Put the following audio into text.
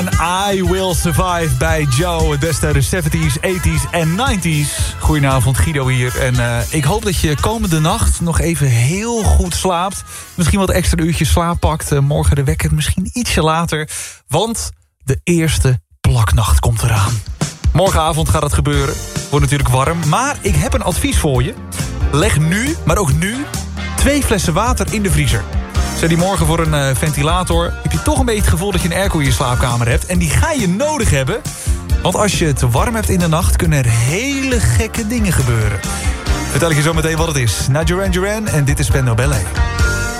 en I Will Survive bij Joe. Het beste uit de 70s, 80s en 90s. Goedenavond, Guido hier. En ik hoop dat je komende nacht nog even heel goed slaapt. Misschien wat extra uurtjes slaap pakt. Morgen de wekker misschien ietsje later. Want de eerste plaknacht komt eraan. Morgenavond gaat het gebeuren. Wordt natuurlijk warm. Maar ik heb een advies voor je. Leg nu, maar ook nu, 2 flessen water in de vriezer. Zet die morgen voor een ventilator. Heb je toch een beetje het gevoel dat je een airco in je slaapkamer hebt. En die ga je nodig hebben. Want als je het te warm hebt in de nacht, kunnen er hele gekke dingen gebeuren. Vertel ik je zo meteen wat het is. Na Duran Duran en dit is Spandau Ballet.